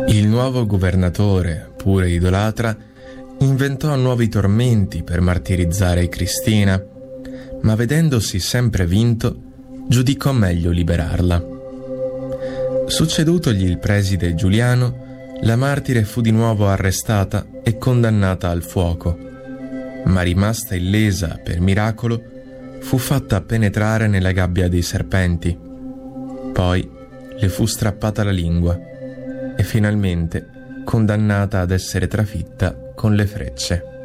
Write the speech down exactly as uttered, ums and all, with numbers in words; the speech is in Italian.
Il nuovo governatore, pure idolatra, inventò nuovi tormenti per martirizzare Cristina, ma vedendosi sempre vinto, giudicò meglio liberarla. Succedutogli il preside Giuliano, la martire fu di nuovo arrestata e condannata al fuoco, ma rimasta illesa per miracolo, fu fatta penetrare nella gabbia dei serpenti. Poi le fu strappata la lingua e finalmente condannata ad essere trafitta con le frecce.